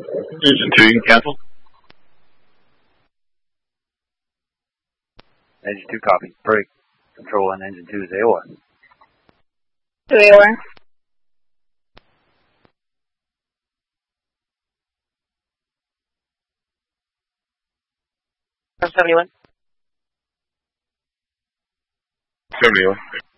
Engine 2, you can cancel. Engine 2, copy. Break. Control on engine 2 is AOR. 2 AOR. From 71. 71.